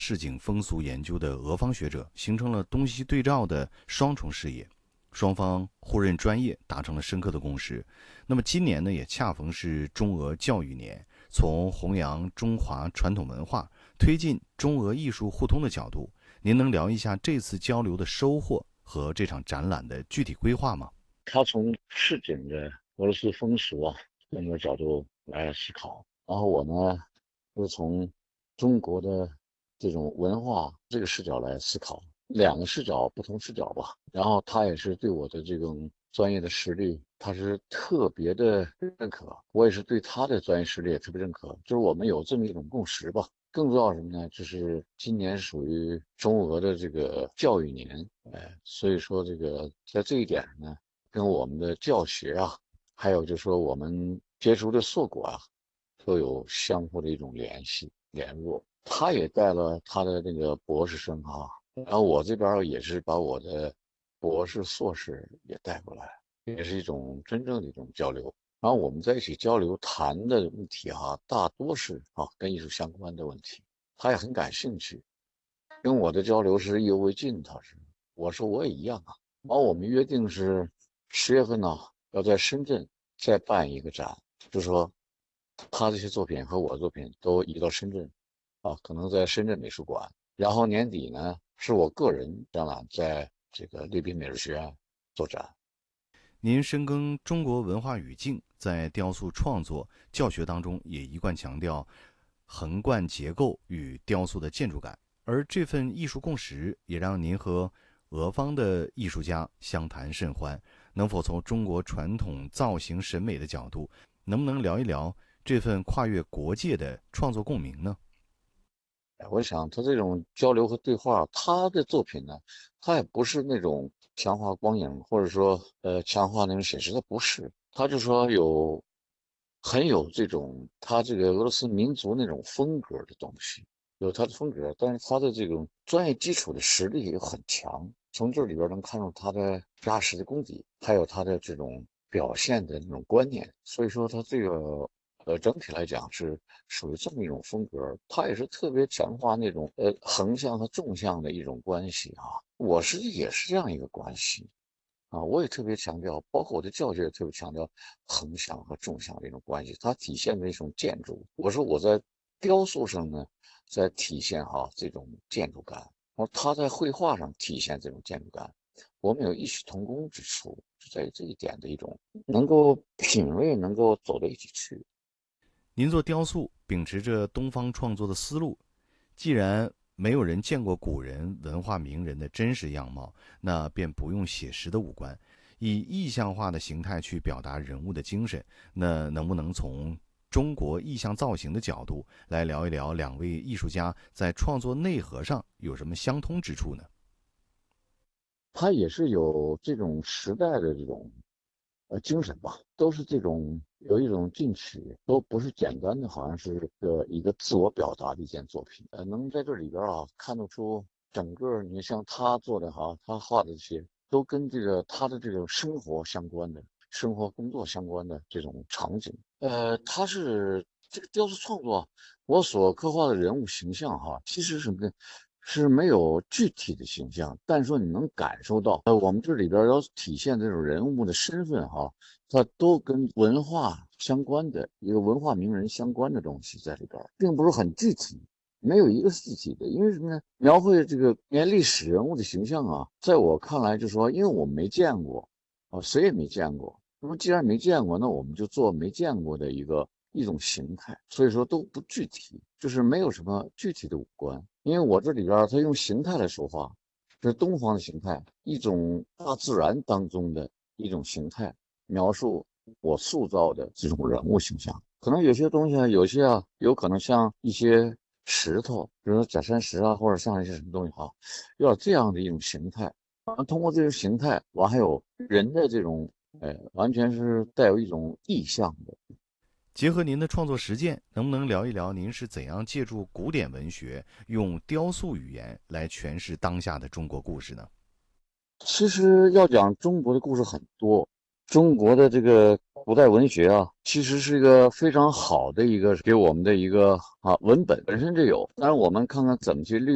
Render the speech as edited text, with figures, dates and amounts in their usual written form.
市井风俗研究的俄方学者，形成了东西对照的双重视野。双方互认专业，达成了深刻的共识。那么今年呢，也恰逢是中俄教育年，从弘扬中华传统文化、推进中俄艺术互通的角度，您能聊一下这次交流的收获和这场展览的具体规划吗？ 他从市井的俄罗斯风俗这个角度来思考，然后我呢又从中国的这种文化这个视角来思考，两个视角不同视角吧。然后他也是对我的这种专业的实力，他是特别的认可，我也是对他的专业实力也特别认可，就是我们有这么一种共识吧。更重要什么呢？就是今年属于中俄的这个教育年，所以说这个在这一点呢。跟我们的教学还有就是说我们接触的硕果都有相互的一种联系联络。他也带了他的那个博士生然后我这边也是把我的博士、硕士也带过来，也是一种真正的一种交流。然后我们在一起交流谈的问题大多是跟艺术相关的问题，他也很感兴趣，跟我的交流是意犹未尽。我说我也一样然后我们约定是10月份要在深圳再办一个展，就是说他这些作品和我的作品都移到深圳可能在深圳美术馆。然后年底呢是我个人展览在这个绿滨美术学院做展。 您深耕中国文化语境，在雕塑创作、教学当中也一贯强调横贯结构与雕塑的建筑感，而这份艺术共识也让您和俄方的艺术家相谈甚欢。能否从中国传统造型审美的角度，能不能聊一聊这份跨越国界的创作共鸣呢？ 我想他这种交流和对话，他的作品呢，他也不是那种强化光影，或者说强化那种写实，他不是，他就说很有这种他这个俄罗斯民族那种风格的东西，有他的风格，但是他的这种专业基础的实力也很强，从这里边能看出他的扎实的功底，还有他的这种表现的那种观念，所以说他这个整体来讲是属于这么一种风格，他也是特别强化那种横向和纵向的一种关系我也是这样一个关系。我也特别强调，包括我的教学也特别强调横向和纵向的一种关系，它体现的一种建筑。我说我在雕塑上呢，在体现这种建筑感，而他在绘画上体现这种建筑感，我们有异曲同工之处，就在于这一点的一种能够品味，能够走到一起去。 您做雕塑，秉持着东方创作的思路，既然没有人见过古人文化名人的真实样貌，那便不用写实的五官，以意象化的形态去表达人物的精神。那能不能从中国意象造型的角度来聊一聊两位艺术家在创作内核上有什么相通之处呢？ 它也是有这种时代的这种精神吧，都是这种有一种进取，都不是简单的，好像是一个自我表达的一件作品。能在这里边看得出整个，你像他做的他画的这些，都跟这个他的这种生活相关的、生活工作相关的这种场景。他是这个雕塑创作，我所刻画的人物形象其实是什么呢？是没有具体的形象，但是说你能感受到，我们这里边要体现这种人物的身份它都跟文化相关的一个文化名人相关的东西在里边，并不是很具体，没有一个是具体的。因为什么呢？描绘这个连历史人物的形象在我看来就是说，因为我没见过谁也没见过。那么既然没见过，那我们就做没见过的一种形态，所以说都不具体，就是没有什么具体的五官。因为我这里边它用形态来说话，是东方的形态，一种大自然当中的一种形态，描述我塑造的这种人物形象。可能有些东西有些有可能像一些石头，比如说假山石或者像一些什么东西有点这样的一种形态。通过这种形态，完还有人的这种，完全是带有一种意象的。 结合您的创作实践，能不能聊一聊您是怎样借助古典文学，用雕塑语言来诠释当下的中国故事呢？ 其实要讲中国的故事很多，中国的这个古代文学其实是一个非常好的一个给我们的一个文本本身就有，当然我们看看怎么去利用。